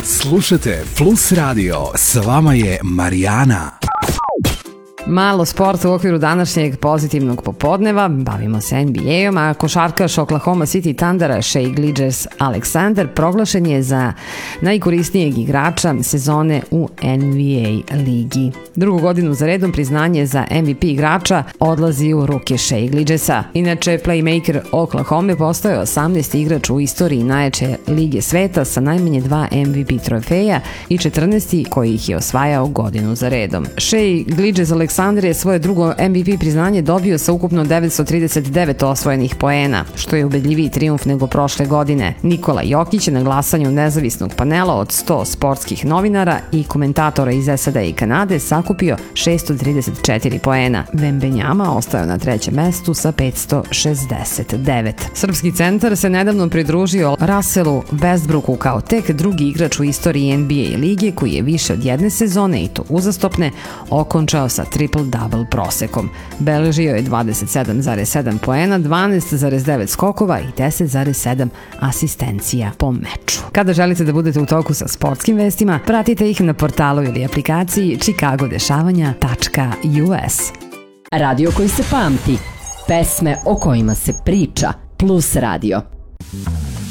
Slušajte Plus Radio, s vama je Marijana. Malo sporta u okviru današnjeg pozitivnog popodneva, bavimo se NBA-om, a košarkaš Oklahoma City Thundera Shai Gilgeous-Alexander proglašen je za najkorisnijeg igrača sezone u NBA ligi. Drugu godinu za redom priznanje za MVP igrača odlazi u ruke Shai Gilgeusa. Inače, playmaker Oklahoma postao je 18. igrač u istoriji najjače lige sveta sa najmanje 2 MVP trofeja i 14. koji ih je osvajao godinu za redom. Shai Gilgeous-Alexander je svoje drugo MVP priznanje dobio sa ukupno 939 osvojenih poena, što je ubedljiviji trijumf nego prošle godine. Nikola Jokić je na glasanju nezavisnog panela od 100 sportskih novinara i komentatora iz SAD i Kanade sakupio 634 poena. Wembanyama ostao na trećem mestu sa 569. Srpski centar se nedavno pridružio Russellu Westbrooku kao tek drugi igrač u istoriji NBA lige koji je više od jedne sezone, i to uzastopne, okončao sa triple-double prosekom. Beležio je 27,7 poena, 12,9 skokova i 10,7 asistencija po meču. Kada želite da budete u toku sa sportskim vestima, pratite ih na portalu ili aplikaciji chicagodešavanja.us. Radio koji se pamti, pesme o kojima se priča, Plus Radio.